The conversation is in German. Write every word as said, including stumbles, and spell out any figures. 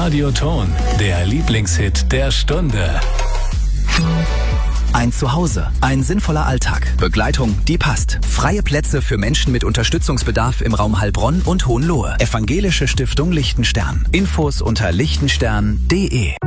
Radioton, der Lieblingshit der Stunde. Ein Zuhause, ein sinnvoller Alltag, Begleitung, die passt. Freie Plätze für Menschen mit Unterstützungsbedarf im Raum Heilbronn und Hohenlohe. Evangelische Stiftung Lichtenstern. Infos unter lichtenstern punkt de.